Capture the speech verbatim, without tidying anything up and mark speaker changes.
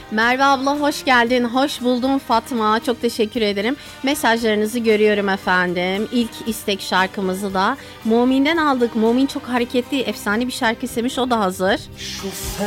Speaker 1: Merve abla hoş geldin. Hoş buldum Fatma. Çok teşekkür ederim. Mesajlarınızı görüyorum efendim. İlk istek şarkımızı da Mumin'den aldık. Mumin çok hareketli, efsane bir şarkı istemiş. O da hazır.
Speaker 2: Şu